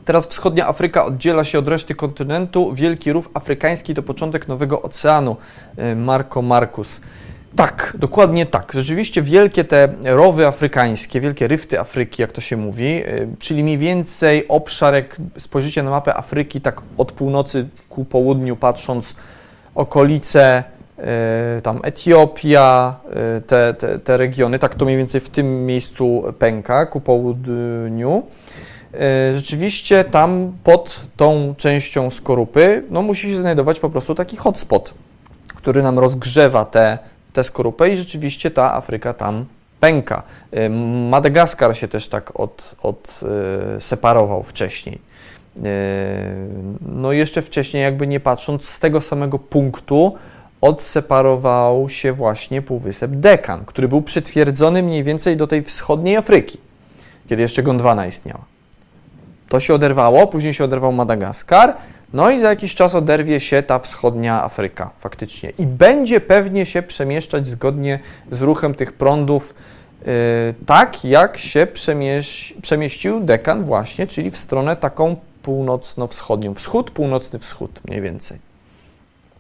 Teraz wschodnia Afryka oddziela się od reszty kontynentu. Wielki Rów Afrykański to początek nowego oceanu. Marco Marcus. Tak, dokładnie tak. Rzeczywiście wielkie te rowy afrykańskie, wielkie ryfty Afryki, jak to się mówi, czyli mniej więcej obszar, jak spojrzycie na mapę Afryki, tak od północy ku południu patrząc, okolice, tam Etiopia, te regiony, tak to mniej więcej w tym miejscu pęka ku południu. Rzeczywiście tam pod tą częścią skorupy musi się znajdować po prostu taki hotspot, który nam rozgrzewa tę skorupę i rzeczywiście ta Afryka tam pęka. Madagaskar się też tak odseparował wcześniej. No jeszcze wcześniej, jakby nie patrząc, z tego samego punktu odseparował się właśnie Półwysep Dekan, który był przytwierdzony mniej więcej do tej wschodniej Afryki, kiedy jeszcze Gondwana istniała. To się oderwało, później się oderwał Madagaskar, no i za jakiś czas oderwie się ta wschodnia Afryka faktycznie i będzie pewnie się przemieszczać zgodnie z ruchem tych prądów, tak jak się przemieścił Dekan właśnie, czyli w stronę taką północno-wschodnią, wschód, północny wschód mniej więcej.